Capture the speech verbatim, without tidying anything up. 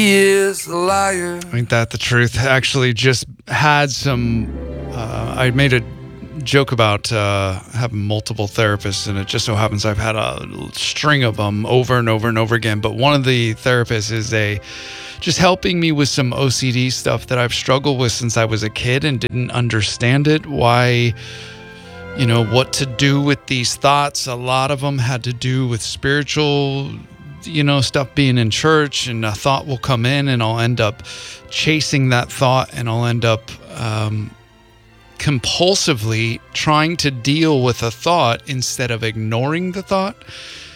is a liar. Ain't that the truth? Actually, just had some. Uh, I made a joke about uh, having multiple therapists, and it just so happens I've had a string of them over and over and over again. But one of the therapists is a just helping me with some O C D stuff that I've struggled with since I was a kid and didn't understand it. Why, you know, what to do with these thoughts. A lot of them had to do with spiritual, you know, stuff, being in church, and a thought will come in and I'll end up chasing that thought, and I'll end up um, compulsively trying to deal with a thought instead of ignoring the thought.